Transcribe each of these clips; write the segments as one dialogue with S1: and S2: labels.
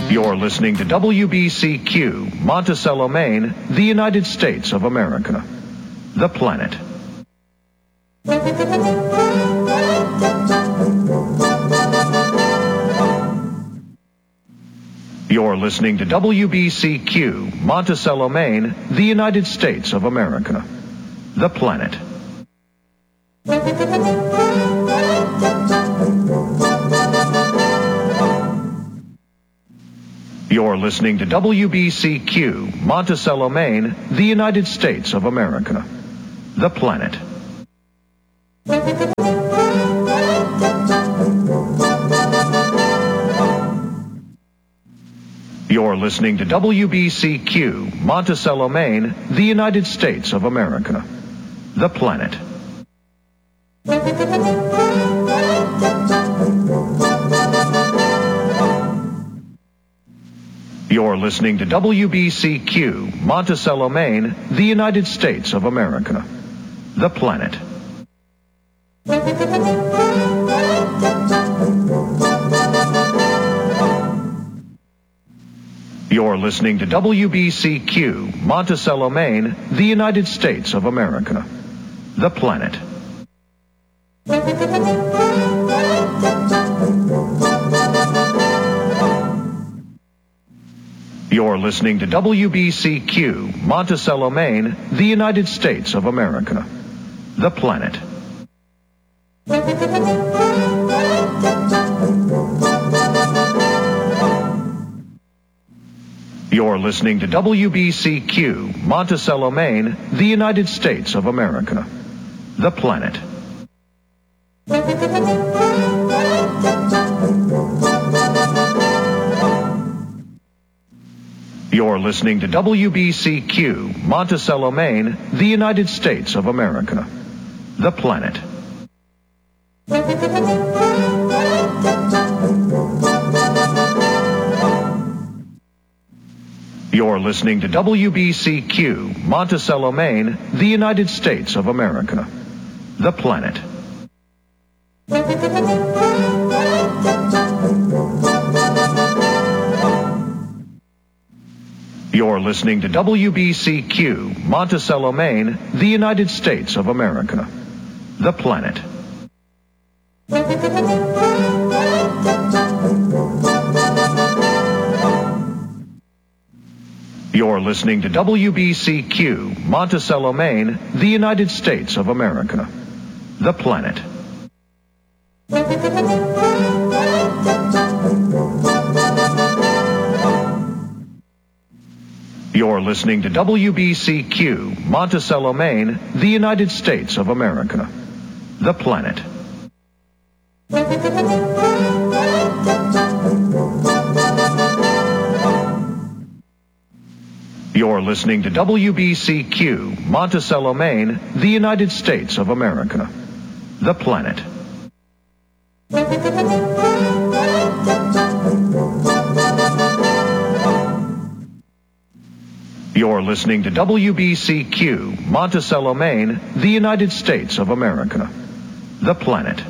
S1: You're listening to WBCQ, Monticello, Maine, the United States of America, the planet. You're listening to WBCQ, Monticello, Maine, the United States of America, the planet. You're listening to WBCQ, Monticello, Maine, the United States of America, the planet. You're listening to WBCQ, Monticello, Maine, the United States of America, the planet. You're listening to WBCQ, Monticello, Maine, the United States of America, the planet. You're listening to WBCQ, Monticello, Maine, the United States of America, the planet. You're listening to WBCQ, Monticello, Maine, the United States of America, the planet. You're listening to WBCQ, Monticello, Maine, the United States of America, the planet. You're listening to WBCQ, Monticello, Maine, the United States of America, the planet. You're listening to WBCQ, Monticello, Maine, the United States of America, the planet. You're listening to WBCQ, Monticello, Maine, the United States of America, the planet. You're listening to WBCQ, Monticello, Maine, the United States of America, the planet. You're listening to WBCQ, Monticello, Maine, the United States of America, the planet. You're listening to WBCQ, Monticello, Maine, the United States of America, the planet. You're listening to WBCQ, Monticello, Maine, the United States of America, the planet.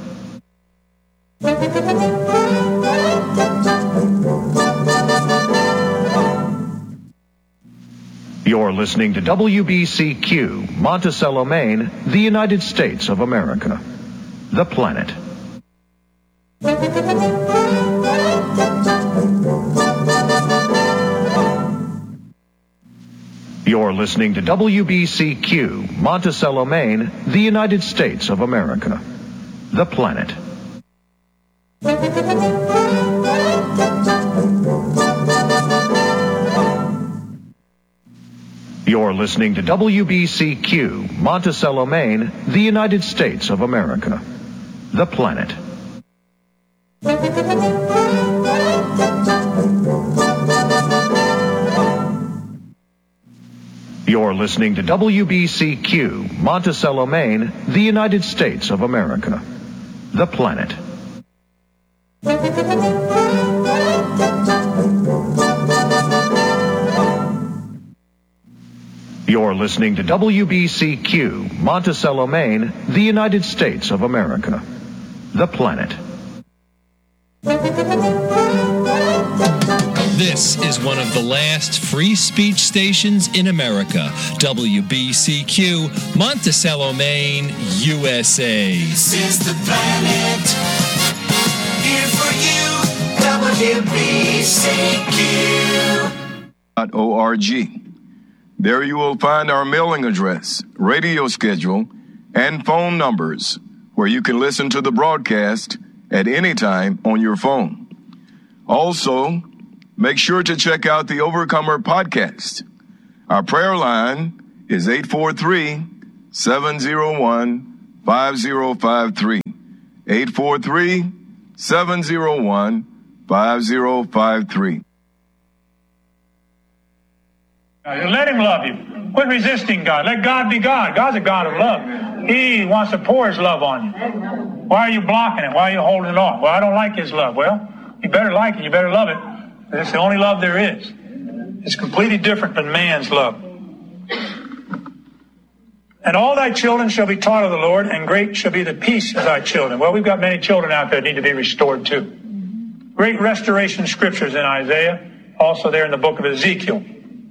S1: You're listening to WBCQ, Monticello, Maine, the United States of America, the planet. You're listening to WBCQ, Monticello, Maine, the United States of America, the planet. You're listening to WBCQ, Monticello, Maine, the United States of America, the planet. You're listening to WBCQ, Monticello, Maine, the United States of America, the planet. You're listening to WBCQ, Monticello, Maine, the United States of America, the planet.
S2: This is one of the last free speech stations in America. WBCQ, Monticello, Maine, USA.
S3: This is the planet. Here for you, WBCQ.org.
S4: There you will find our mailing address, radio schedule, and phone numbers where you can listen to the broadcast at any time on your phone. Also, make sure to check out the Overcomer podcast. Our prayer line is 843-701-5053. 843-701-5053.
S5: Let him love you. Quit resisting God. Let God be God. God's a God of love. He wants to pour his love on you. Why are you blocking it? Why are you holding it off? Well, I don't like his love. Well, you better like it. You better love it. It's the only love there is. It's completely different than man's love. And all thy children shall be taught of the Lord, and great shall be the peace of thy children. Well, we've got many children out there that need to be restored too. Great restoration scriptures in Isaiah, also there in the book of Ezekiel.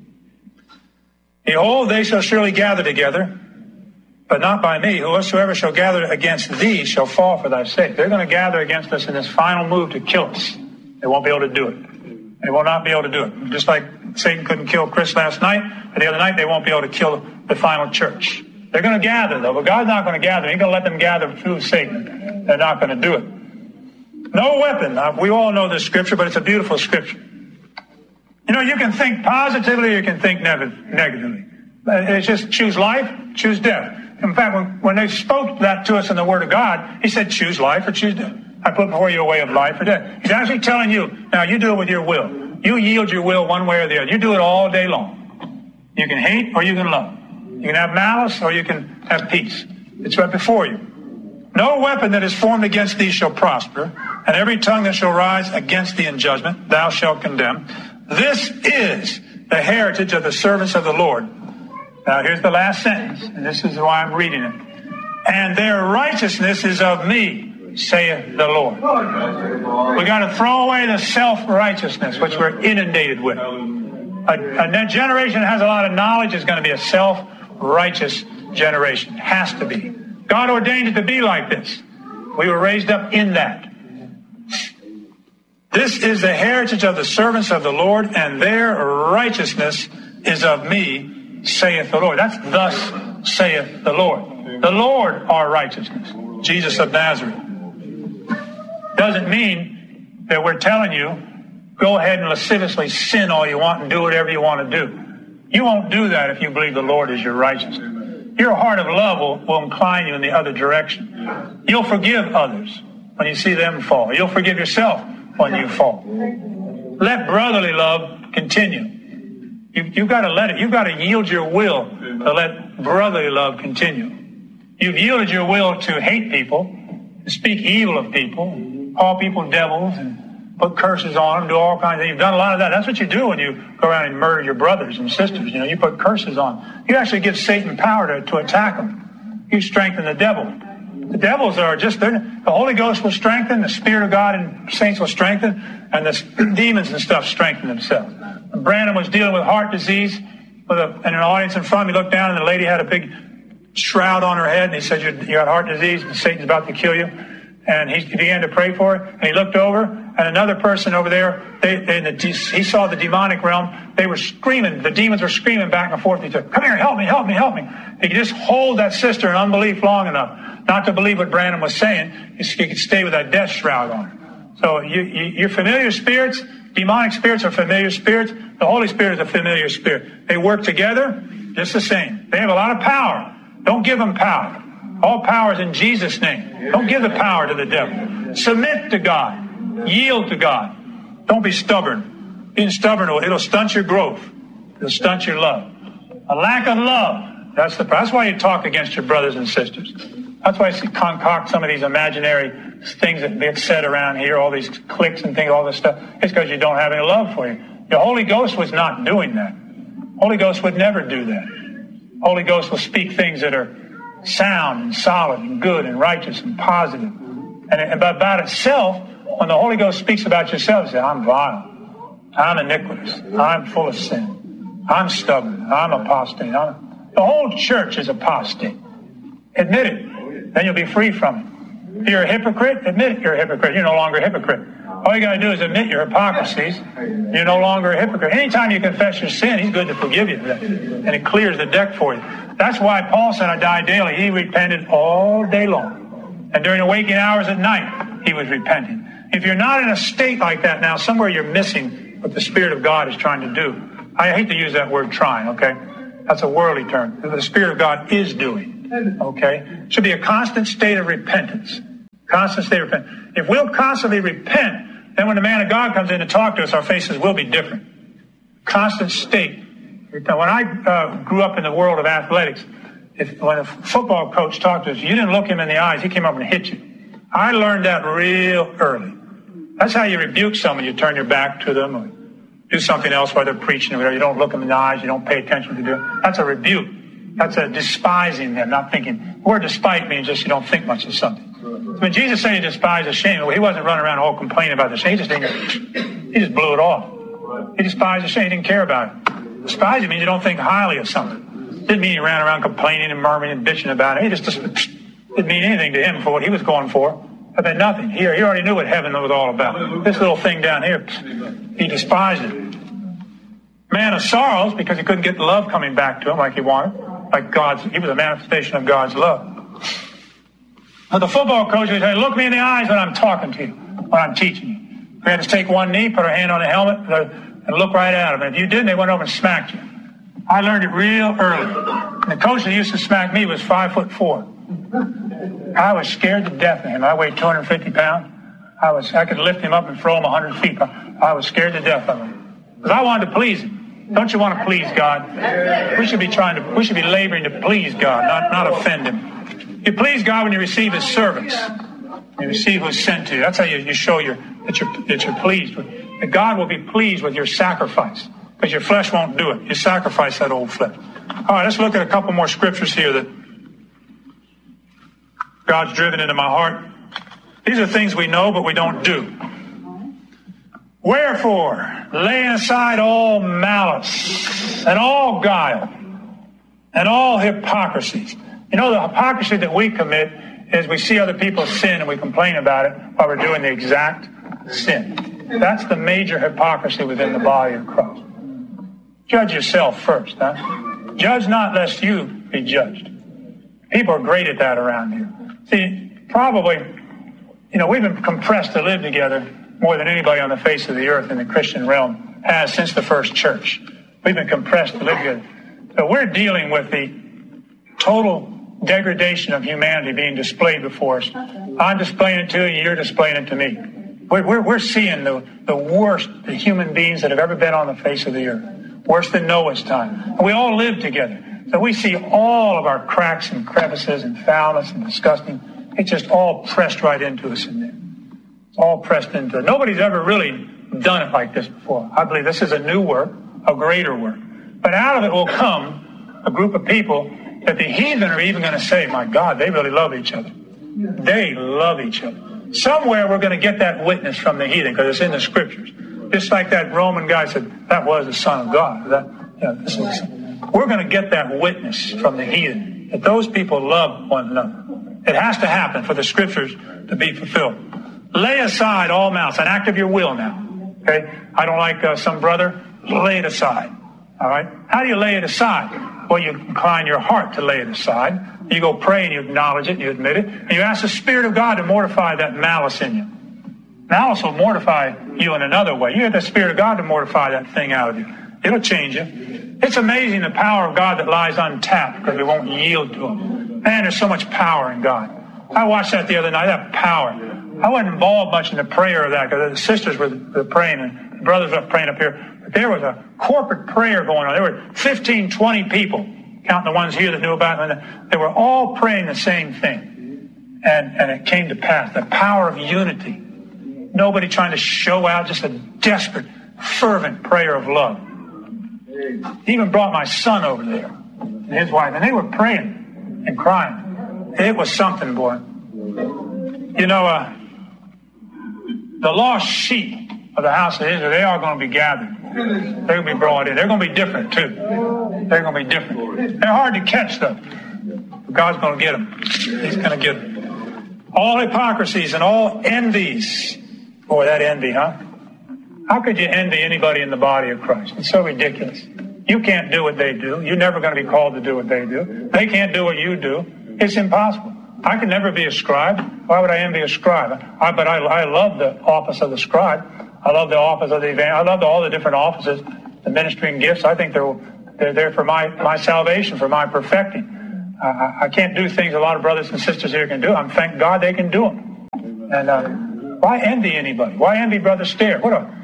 S5: Behold, they shall surely gather together, but not by me. Whosoever shall gather against thee shall fall for thy sake. They're going to gather against us in this final move to kill us. They won't be able to do it. They will not be able to do it. Just like Satan couldn't kill Chris last night, but the other night they won't be able to kill the final church. They're going to gather, though, but God's not going to gather. He's going to let them gather through Satan. They're not going to do it. No weapon. We all know this scripture, but it's a beautiful scripture. You know, you can think positively or you can think negatively. It's just choose life, choose death. In fact, when they spoke that to us in the Word of God, he said, choose life or choose death. I put before you a way of life or death. He's actually telling you, now you do it with your will. You yield your will one way or the other. You do it all day long. You can hate or you can love. You can have malice or you can have peace. It's right before you. No weapon that is formed against thee shall prosper, and every tongue that shall rise against thee in judgment thou shalt condemn. This is the heritage of the servants of the Lord. Now here's the last sentence, and this is why I'm reading it. And their righteousness is of me, saith the Lord. We got to throw away the self-righteousness, which we're inundated with. A generation that has a lot of knowledge is going to be a self-righteous generation. It has to be. God ordained it to be like this. We were raised up in that. This is the heritage of the servants of the Lord, and their righteousness is of me, saith the Lord. That's thus saith the Lord. The Lord our righteousness. Jesus of Nazareth. Doesn't mean that we're telling you, go ahead and lasciviously sin all you want and do whatever you want to do. You won't do that if you believe the Lord is your righteousness. Your heart of love will incline you in the other direction. You'll forgive others when you see them fall. You'll forgive yourself when you fall. Let brotherly love continue. You've got to let it. You've got to yield your will to let brotherly love continue. You've yielded your will to hate people, to speak evil of people, call people devils, and put curses on them, do all kinds of things. You've done a lot of that. That's what you do when you go around and murder your brothers and sisters. You know, you put curses on them. You actually give Satan power to attack them. You strengthen the devil. The devils are just, the Holy Ghost will strengthen, the Spirit of God and saints will strengthen, and the demons and stuff strengthen themselves. When Brandon was dealing with heart disease, in an audience in front of me, looked down, and the lady had a big shroud on her head, and he said, you got heart disease, and Satan's about to kill you. And he began to pray for her, and he looked over, and another person over there, he saw the demonic realm. They were screaming. The demons were screaming back and forth. He said, come here, help me, help me, help me. He could just hold that sister in unbelief long enough not to believe what Brandon was saying. He could stay with that death shroud on her. So your familiar spirits, demonic spirits are familiar spirits. The Holy Spirit is a familiar spirit. They work together just the same. They have a lot of power. Don't give them power. All power is in Jesus' name. Don't give the power to the devil. Submit to God. Yield to God. Don't be stubborn. Being stubborn, it'll stunt your growth. It'll stunt your love. A lack of love. That's why you talk against your brothers and sisters. That's why I concoct some of these imaginary things that get said around here, all these cliques and things, all this stuff. It's because you don't have any love for you. The Holy Ghost was not doing that. Holy Ghost would never do that. Holy Ghost will speak things that are sound and solid and good and righteous and positive. And about itself, when the Holy Ghost speaks about yourself, you say, I'm vile. I'm iniquitous. I'm full of sin. I'm stubborn. I'm apostate. The whole church is apostate. Admit it. Then you'll be free from it. If you're a hypocrite, admit you're a hypocrite. You're no longer a hypocrite. All you got to do is admit your hypocrisies. You're no longer a hypocrite. Anytime you confess your sin, he's good to forgive you for that. And it clears the deck for you. That's why Paul said, I die daily. He repented all day long. And during the waking hours at night, he was repenting. If you're not in a state like that now, somewhere you're missing what the Spirit of God is trying to do. I hate to use that word trying, okay? That's a worldly term. The Spirit of God is doing, okay? It should be a constant state of repentance. Constant state of repentance. If we'll constantly repent, then when the man of God comes in to talk to us, our faces will be different. Constant state. When I grew up in the world of athletics, when a football coach talked to us, you didn't look him in the eyes, he came up and hit you. I learned that real early. That's how you rebuke someone. You turn your back to them or do something else while they're preaching or whatever. You don't look them in the eyes. You don't pay attention to them. That's a rebuke. That's a despising them, not thinking. The word despite means just you don't think much of something. When Jesus said he despised the shame, well, he wasn't running around all complaining about the shame. He just blew it off. He despised the shame. He didn't care about it. Despise it means you don't think highly of something. Didn't mean he ran around complaining and murmuring and bitching about it. He just didn't mean anything to him for what he was going for. It meant nothing. He already knew what heaven was all about. This little thing down here, he despised it. Man of sorrows, because he couldn't get love coming back to him like he wanted. He was a manifestation of God's love. Now the football coach would say, look me in the eyes when I'm talking to you, when I'm teaching you. We had to take one knee, put our hand on the helmet, and look right at him. And if you didn't, they went over and smacked you. I learned it real early. And the coach that used to smack me was 5'4". I was scared to death of him. I weighed 250 pounds. I could lift him up and throw him 100 feet. I was scared to death of him. Because I wanted to please him. Don't you want to please God? We should be laboring to please God, not offend him. You please God when you receive his servants. You receive who's sent to you. That's how you show that you're pleased with. That God will be pleased with your sacrifice. Because your flesh won't do it. You sacrifice that old flesh. All right, let's look at a couple more scriptures here that God's driven into my heart. These are things we know, but we don't do. Wherefore, laying aside all malice and all guile and all hypocrisies. You know, the hypocrisy that we commit is we see other people sin and we complain about it while we're doing the exact sin. That's the major hypocrisy within the body of Christ. Judge yourself first, huh? Judge not lest you be judged. People are great at that around here. See, probably, we've been compressed to live together more than anybody on the face of the earth in the Christian realm has since the first church. We've been compressed to live together. So we're dealing with the total degradation of humanity being displayed before us. I'm displaying it to you, you're displaying it to me. We're seeing the worst the human beings that have ever been on the face of the earth. Worse than Noah's time. And we all live together. So we see all of our cracks and crevices and foulness and disgusting. It's just all pressed right into us in there. It's all pressed into it. Nobody's ever really done it like this before. I believe this is a new work, a greater work. But out of it will come a group of people that the heathen are even going to say, my God, they really love each other. They love each other. Somewhere we're going to get that witness from the heathen because it's in the scriptures. Just like that Roman guy said, that was the Son of God. We're going to get that witness from the heathen, that those people love one another. It has to happen for the scriptures to be fulfilled. Lay aside all malice, an act of your will now. Okay? I don't like some brother, lay it aside. All right? How do you lay it aside? Well, you incline your heart to lay it aside. You go pray and you acknowledge it and you admit it. And you ask the Spirit of God to mortify that malice in you. Malice will mortify you in another way. You have the Spirit of God to mortify that thing out of you. It'll change you. It's amazing the power of God that lies untapped because we won't yield to him. Man, there's so much power in God. I watched that the other night, that power. I wasn't involved much in the prayer of that because the sisters were praying and the brothers were praying up here. But there was a corporate prayer going on. There were 15, 20 people, counting the ones here that knew about it. They were all praying the same thing. And it came to pass. The power of unity. Nobody trying to show out, just a desperate, fervent prayer of love. He even brought my son over there and his wife, and they were praying and crying. It was something, boy. The lost sheep of the house of Israel, they are going to be gathered. They're going to be brought in. They're going to be different, too. They're going to be different. They're hard to catch, though. But God's going to get them. He's going to get them. All hypocrisies and all envies. Boy, that envy, huh? How could you envy anybody in the body of Christ? It's so ridiculous. You can't do what they do. You're never going to be called to do what they do. They can't do what you do. It's impossible. I could never be a scribe. Why would I envy a scribe? But I love the office of the scribe. I love the office of the evangelist. I love all the different offices, the ministry and gifts. I think they're there for my salvation, for my perfecting. I can't do things a lot of brothers and sisters here can do. Thank God they can do them. And why envy anybody? Why envy Brother Stair?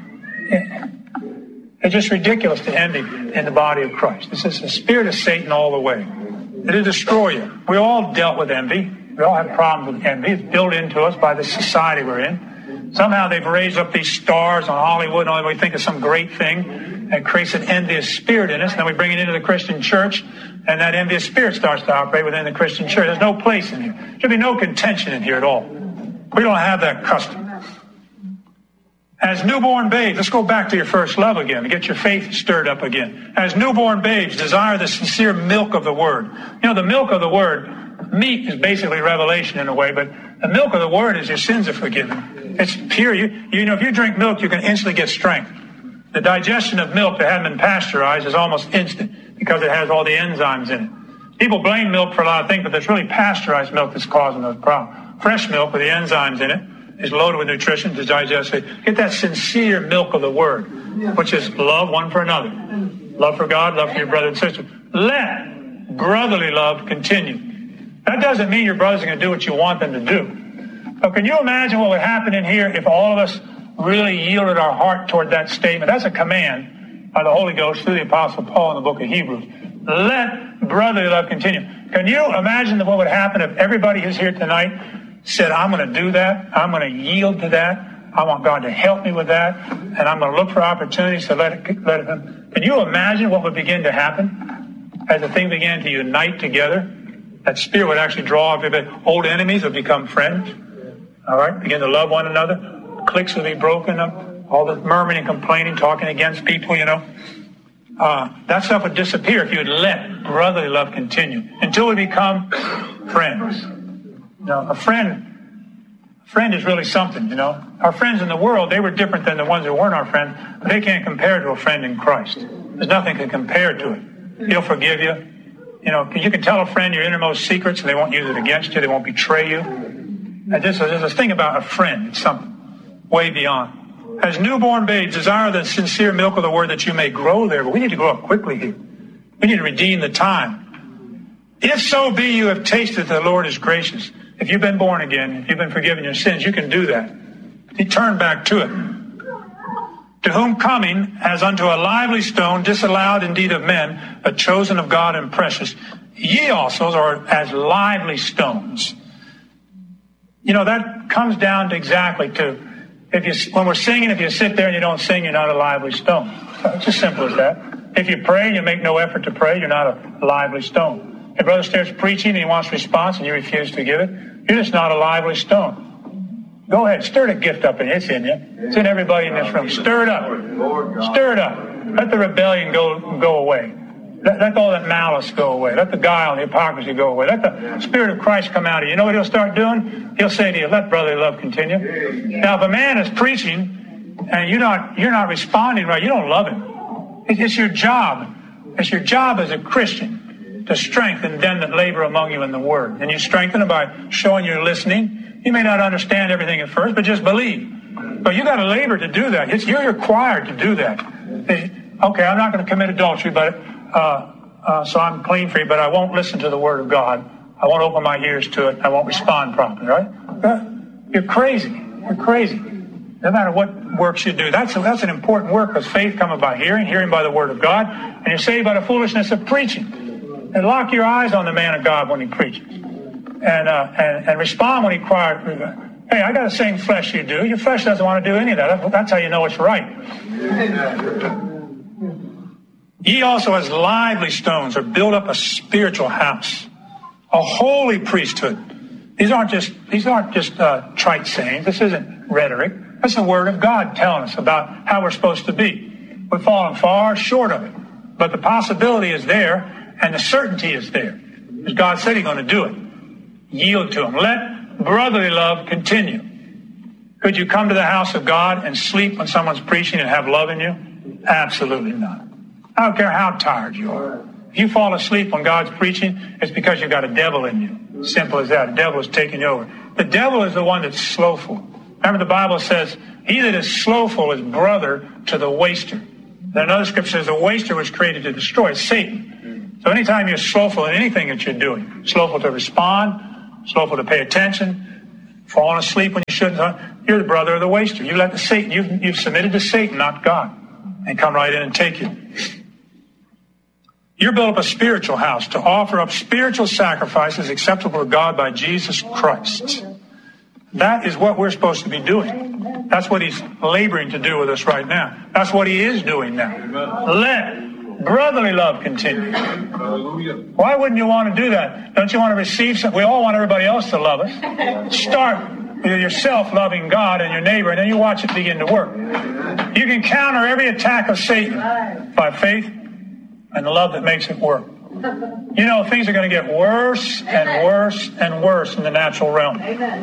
S5: It's just ridiculous to envy in the body of Christ. This is the spirit of Satan all the way. It'll destroy you. We all dealt with envy. We all have problems with envy. It's built into us by the society we're in. Somehow they've raised up these stars on Hollywood and we think it's some great thing and creates an envious spirit in us. And then we bring it into the Christian church and that envious spirit starts to operate within the Christian church. There's no place in here. There should be no contention in here at all. We don't have that custom. As newborn babes, let's go back to your first love again to get your faith stirred up again. As newborn babes, desire the sincere milk of the Word. You know, the milk of the Word, meat is basically revelation in a way, but the milk of the Word is your sins are forgiven. It's pure. You know, if you drink milk, you can instantly get strength. The digestion of milk that hasn't been pasteurized is almost instant because it has all the enzymes in it. People blame milk for a lot of things, but it's really pasteurized milk that's causing those problems. Fresh milk with the enzymes in it is loaded with nutrition to digest it. Get that sincere milk of the Word, which is love one for another. Love for God, love for your brother and sister. Let brotherly love continue. That doesn't mean your brothers are going to do what you want them to do. But can you imagine what would happen in here if all of us really yielded our heart toward that statement? That's a command by the Holy Ghost through the Apostle Paul in the book of Hebrews. Let brotherly love continue. Can you imagine what would happen if everybody who's here tonight said, I'm going to do that. I'm going to yield to that. I want God to help me with that. And I'm going to look for opportunities to let it happen. Can you imagine what would begin to happen as the thing began to unite together? That spirit would actually draw everybody. Old enemies would become friends. All right? Begin to love one another. Cliques would be broken up. All the murmuring and complaining, talking against people, you know. That stuff would disappear if you would let brotherly love continue until we become friends. Now, a friend is really something, you know. Our friends in the world, they were different than the ones that weren't our friends, but they can't compare to a friend in Christ. There's nothing can compare to it. He'll forgive you. You know, you can tell a friend your innermost secrets and they won't use it against you. They won't betray you. And there's a thing about a friend. It's something way beyond. As newborn babes, desire the sincere milk of the Word that you may grow there. But we need to grow up quickly here. We need to redeem the time. If so be you have tasted that the Lord is gracious. If you've been born again, if you've been forgiven your sins, you can do that. You turn back to it. To whom coming as unto a lively stone, disallowed indeed of men, but chosen of God and precious. Ye also are as lively stones. You know, that comes down to exactly to, when we're singing, if you sit there and you don't sing, you're not a lively stone. It's as simple as that. If you pray and you make no effort to pray, you're not a lively stone. If Brother Stair's preaching and he wants response and you refuse to give it, you're just not a lively stone. Go ahead, stir the gift up in you. It's in you. It's in everybody in this room. Stir it up. Stir it up. Let the rebellion go away. Let all that malice go away. Let the guile and the hypocrisy go away. Let the Spirit of Christ come out of you. You know what he'll start doing? He'll say to you, let brotherly love continue. Now, if a man is preaching and you're not responding right, you don't love him. It's your job. It's your job as a Christian to strengthen them that labor among you in the Word. And you strengthen them by showing you're listening. You may not understand everything at first, but just believe. But you got to labor to do that. You're required to do that. Okay, I'm not going to commit adultery, but so I'm clean free, but I won't listen to the Word of God. I won't open my ears to it. I won't respond properly, right? You're crazy. You're crazy. No matter what works you do. That's an important work, because faith cometh by hearing, hearing by the Word of God, and you're saved by the foolishness of preaching. And lock your eyes on the man of God when he preaches. And respond when he cries, hey, I got the same flesh you do. Your flesh doesn't want to do any of that. That's how you know it's right. Ye also as lively stones are built up a spiritual house, a holy priesthood. These aren't just trite sayings. This isn't rhetoric. That's the Word of God telling us about how we're supposed to be. We've fallen far short of it. But the possibility is there, and the certainty is there. Because God said He's going to do it. Yield to Him. Let brotherly love continue. Could you come to the house of God and sleep when someone's preaching and have love in you? Absolutely not. I don't care how tired you are. If you fall asleep when God's preaching, it's because you've got a devil in you. Simple as that. The devil is taking you over. The devil is the one that's slothful. Remember, the Bible says, he that is slothful is brother to the waster. Then another scripture says, the waster was created to destroy. It's Satan. So anytime you're slothful in anything that you're doing, slothful to respond, slothful to pay attention, falling asleep when you shouldn't, you're the brother of the waster. You let the Satan, you've submitted to Satan, not God, and come right in and take you. You're built up a spiritual house to offer up spiritual sacrifices acceptable to God by Jesus Christ. That is what we're supposed to be doing. That's what He's laboring to do with us right now. That's what He is doing now. Let brotherly love continue. Why wouldn't you want to do that? Don't you want to receive something? We all want everybody else to love us. Start with yourself loving God and your neighbor, and then you watch it begin to work. You can counter every attack of Satan by faith and the love that makes it work. You know, things are going to get worse and worse and worse in the natural realm.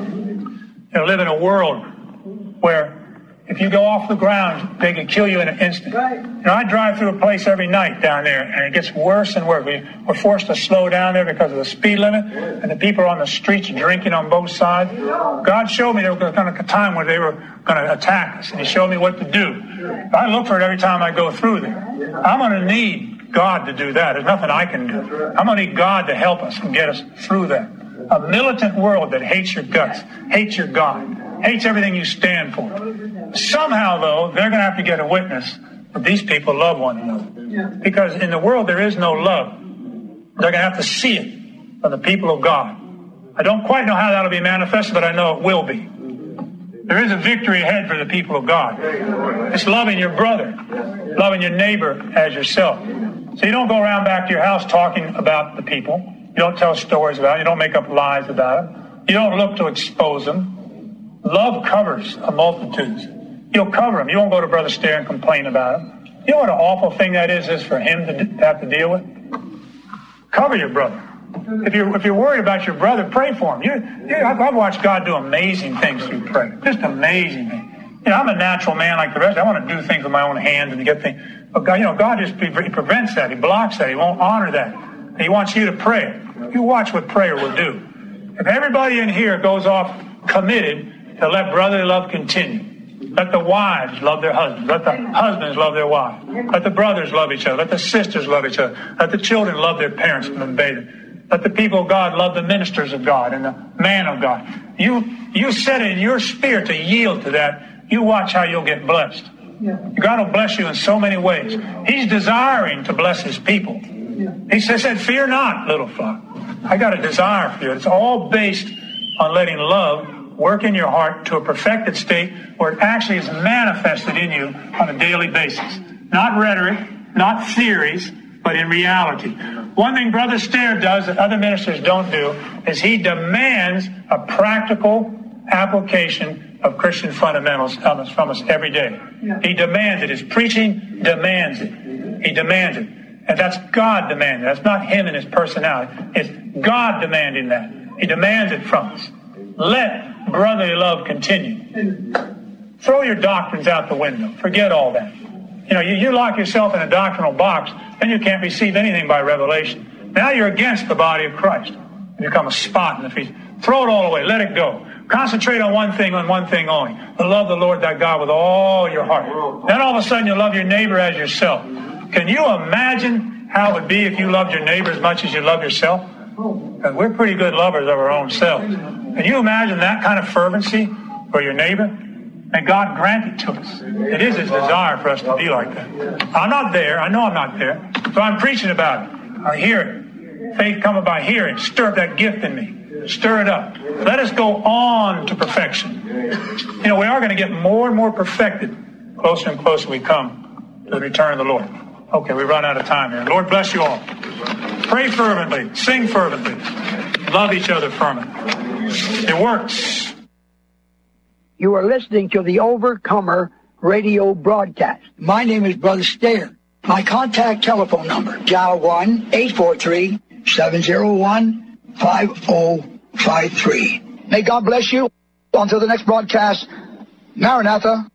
S5: You live in a world where if you go off the ground, they can kill you in an instant. You know, I drive through a place every night down there, and it gets worse and worse. We're forced to slow down there because of the speed limit, and the people are on the streets drinking on both sides. God showed me there was going to come a time where they were going to attack us, and He showed me what to do. I look for it every time I go through there. I'm going to need God to do that. There's nothing I can do. I'm going to need God to help us and get us through that. A militant world that hates your guts, hates your God, hates everything you stand for. Somehow, though, they're going to have to get a witness that these people love one another. Because in the world, there is no love. They're going to have to see it from the people of God. I don't quite know how that'll be manifested, but I know it will be. There is a victory ahead for the people of God. It's loving your brother, loving your neighbor as yourself. So you don't go around back to your house talking about the people. You don't tell stories about them. You don't make up lies about them. You don't look to expose them. Love covers a multitude. You'll cover them. You won't go to Brother Stair and complain about him. You know what an awful thing that is for him to have to deal with? Cover your brother. If you're worried about your brother, pray for him. I've watched God do amazing things through prayer. Just amazing things. You know, I'm a natural man like the rest. I want to do things with my own hands and to get things. But God, God just He prevents that. He blocks that. He won't honor that. He wants you to pray. You watch what prayer will do. If everybody in here goes off committed to let brotherly love continue, let the wives love their husbands. Let the husbands love their wives. Let the brothers love each other. Let the sisters love each other. Let the children love their parents and obey them. Let the people of God love the ministers of God and the man of God. You set it in your spirit to yield to that. You watch how you'll get blessed. God will bless you in so many ways. He's desiring to bless His people. He said, fear not, little flock. I got a desire for you. It's all based on letting love work in your heart to a perfected state where it actually is manifested in you on a daily basis. Not rhetoric, not theories, but in reality. One thing Brother Stair does that other ministers don't do is he demands a practical application of Christian fundamentals from us every day. He demands it. His preaching demands it. He demands it. And that's God demanding. That's not him and his personality. It's God demanding that. He demands it from us. Let brotherly love continue. Throw your doctrines out the window. Forget all that. You lock yourself in a doctrinal box, then you can't receive anything by revelation. Now you're against the body of Christ. You become a spot in the feast. Throw it all away. Let it go. Concentrate on one thing only. To love the Lord thy God with all your heart. Then all of a sudden you'll love your neighbor as yourself. Can you imagine how it would be if you loved your neighbor as much as you love yourself? Because we're pretty good lovers of our own selves. Can you imagine that kind of fervency for your neighbor? May God grant it to us. It is His desire for us to be like that. I'm not there. I know I'm not there. So I'm preaching about it. I hear it. Faith cometh by hearing. Stir up that gift in me. Stir it up. Let us go on to perfection. We are going to get more and more perfected. Closer and closer we come to the return of the Lord. Okay, we run out of time here. Lord bless you all. Pray fervently. Sing fervently. Love each other fervently. It works.
S6: You are listening to the Overcomer radio broadcast. My name is Brother Stair. My contact telephone number, dial 1-843-701-5053. May God bless you. Until the next broadcast, Maranatha.